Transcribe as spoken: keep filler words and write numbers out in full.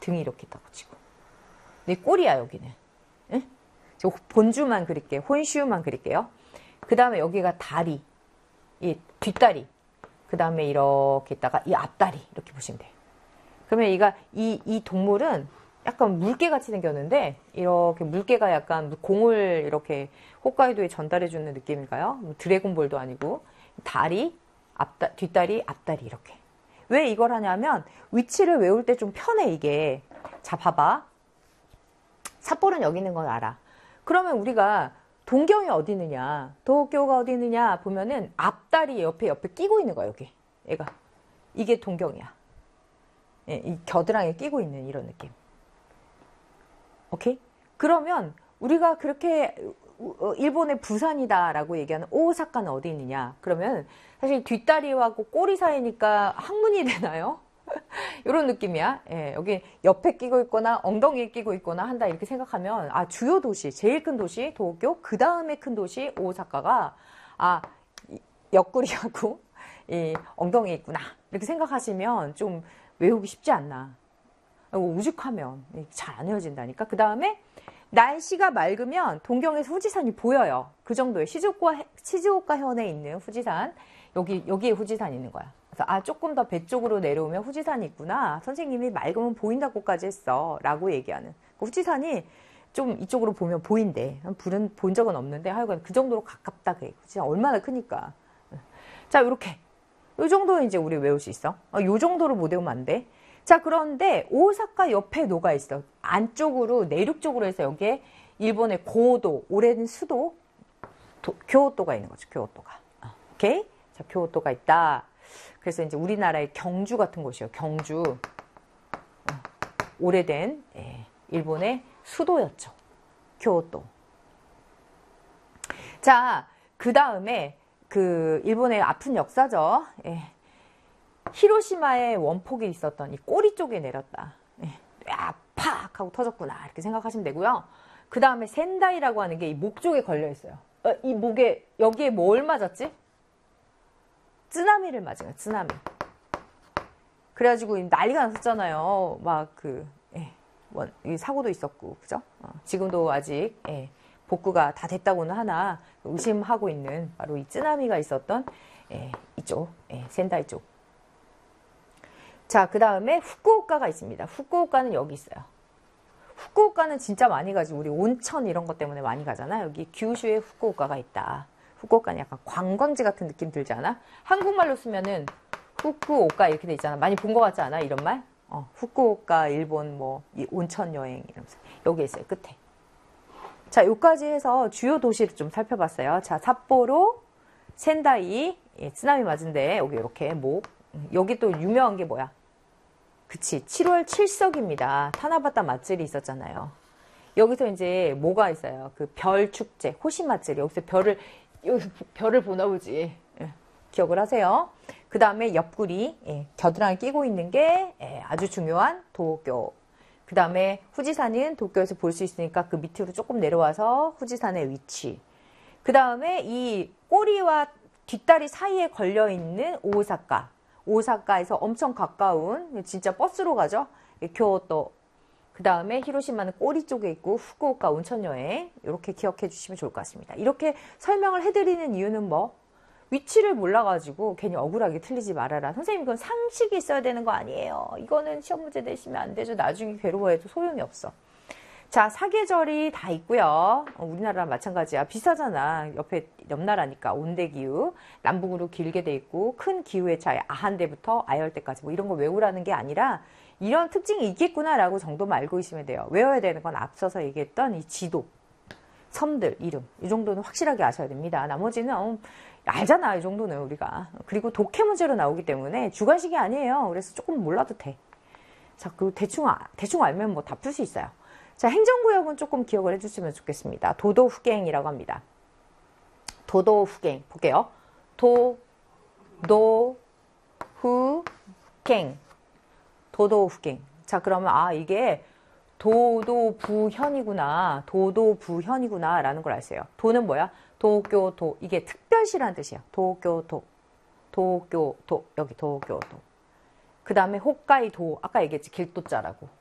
등이 이렇게 있다고 치고. 네, 꼬리야, 여기는. 응? 저 본주만 그릴게요. 혼슈만 그릴게요. 그 다음에 여기가 다리. 이 뒷다리. 그 다음에 이렇게 있다가 이 앞다리. 이렇게 보시면 돼요. 그러면 이가, 이, 이 동물은 약간 물개 같이 생겼는데, 이렇게 물개가 약간 공을 이렇게 홋카이도에 전달해주는 느낌일까요? 뭐 드래곤볼도 아니고. 다리, 앞다, 뒷다리, 앞다리 이렇게. 왜 이걸 하냐면 위치를 외울 때 좀 편해 이게. 자 봐봐. 삿포로는 여기 있는 건 알아. 그러면 우리가 동경이 어디 있느냐, 도쿄가 어디 있느냐 보면은 앞다리 옆에 옆에 끼고 있는 거야 여기. 얘가. 이게 동경이야. 예, 이 겨드랑이에 끼고 있는 이런 느낌. 오케이? 그러면 우리가 그렇게 일본의 부산이다라고 얘기하는 오사카는 어디 있느냐? 그러면 사실 뒷다리하고 꼬리 사이니까 항문이 되나요? 이런 느낌이야. 예, 여기 옆에 끼고 있거나 엉덩이에 끼고 있거나 한다 이렇게 생각하면 아 주요 도시, 제일 큰 도시 도쿄, 그 다음에 큰 도시 오사카가 아 옆구리하고 이 엉덩이에 있구나 이렇게 생각하시면 좀 외우기 쉽지 않나. 오죽하면 잘 안 외워진다니까. 그 다음에 날씨가 맑으면 동경에서 후지산이 보여요. 그 정도의 시즈오카, 시즈오카 현에 있는 후지산. 여기, 여기에 후지산이 있는 거야. 그래서 아, 조금 더 배 쪽으로 내려오면 후지산이 있구나. 선생님이 맑으면 보인다고까지 했어. 라고 얘기하는. 그 후지산이 좀 이쪽으로 보면 보인대. 불은 본 적은 없는데 하여간 그 정도로 가깝다. 그래. 진짜 얼마나 크니까. 자, 이렇게. 이 정도는 이제 우리 외울 수 있어. 이 정도로 못 외우면 안 돼. 자, 그런데 오사카 옆에 노가 있어. 안쪽으로 내륙 쪽으로 해서 여기에 일본의 고도, 오랜 수도 도, 교토가 있는 거죠. 교토가. 어, 오케이? 자, 교토가 있다. 그래서 이제 우리나라의 경주 같은 곳이요. 경주. 어, 오래된 예, 일본의 수도였죠. 교토. 자, 그 다음에 그 일본의 아픈 역사죠. 예. 히로시마에 원폭이 있었던 이 꼬리 쪽에 내렸다. 야, 팍! 하고 터졌구나. 이렇게 생각하시면 되고요. 그 다음에 센다이라고 하는 게 이 목 쪽에 걸려 있어요. 어, 이 목에, 여기에 뭘 맞았지? 쓰나미를 맞은 거야, 쓰나미. 그래가지고 난리가 났었잖아요. 막 그, 예, 원, 이 사고도 있었고, 그죠? 어, 지금도 아직, 예, 복구가 다 됐다고는 하나 의심하고 있는 바로 이 쓰나미가 있었던, 예, 이쪽, 예, 센다이 쪽. 자, 그 다음에 후쿠오카가 있습니다. 후쿠오카는 여기 있어요. 후쿠오카는 진짜 많이 가지. 우리 온천 이런 것 때문에 많이 가잖아. 여기 규슈에 후쿠오카가 있다. 후쿠오카는 약간 관광지 같은 느낌 들지 않아? 한국말로 쓰면은 후쿠오카 이렇게 돼 있잖아. 많이 본 것 같지 않아? 이런 말? 어, 후쿠오카, 일본 뭐 온천 여행 이러면서. 여기 있어요. 끝에. 자, 여기까지 해서 주요 도시를 좀 살펴봤어요. 자, 삿포로, 센다이, 예, 쓰나미 맞은데 여기 이렇게 목. 여기 또 유명한 게 뭐야? 그치, 칠월 칠석입니다. 타나바타 마츠리 있었잖아요. 여기서 이제 뭐가 있어요? 그 별 축제, 호시 마츠리. 여기서 별을, 여기서 별을 보나 보지. 예, 기억을 하세요. 그 다음에 옆구리, 예, 겨드랑이 끼고 있는 게 예, 아주 중요한 도쿄. 그 다음에 후지산은 도쿄에서 볼 수 있으니까 그 밑으로 조금 내려와서 후지산의 위치. 그 다음에 이 꼬리와 뒷다리 사이에 걸려있는 오사카. 오사카에서 엄청 가까운 진짜 버스로 가죠. 교토. 그 다음에 히로시마는 꼬리 쪽에 있고 후쿠오카 온천여행 이렇게 기억해 주시면 좋을 것 같습니다. 이렇게 설명을 해드리는 이유는 뭐? 위치를 몰라가지고 괜히 억울하게 틀리지 말아라. 선생님 이건 상식이 있어야 되는 거 아니에요. 이거는 시험 문제 내시면 안 되죠. 나중에 괴로워해도 소용이 없어. 자, 사계절이 다 있고요. 우리나라랑 마찬가지야. 비슷하잖아. 옆에 옆나라니까 온대기후. 남북으로 길게 돼 있고 큰 기후의 차이 아한대부터 아열대까지 뭐 이런 거 외우라는 게 아니라 이런 특징이 있겠구나라고 정도만 알고 있으면 돼요. 외워야 되는 건 앞서서 얘기했던 이 지도, 섬들, 이름 이 정도는 확실하게 아셔야 됩니다. 나머지는 어, 알잖아. 이 정도는 우리가. 그리고 독해 문제로 나오기 때문에 주관식이 아니에요. 그래서 조금 몰라도 돼. 자, 그 대충, 대충 알면 뭐 다 풀 수 있어요. 자, 행정구역은 조금 기억을 해주시면 좋겠습니다. 도도후갱이라고 합니다. 도도후갱 볼게요. 도도후갱 도도후갱. 자, 그러면 아 이게 도도부현이구나. 도도부현이구나 라는 걸 아세요. 도는 뭐야? 도쿄도. 이게 특별시라는 뜻이에요. 도쿄도. 도쿄도. 여기 도쿄도. 그 다음에 홋카이도. 아까 얘기했지. 길도자라고.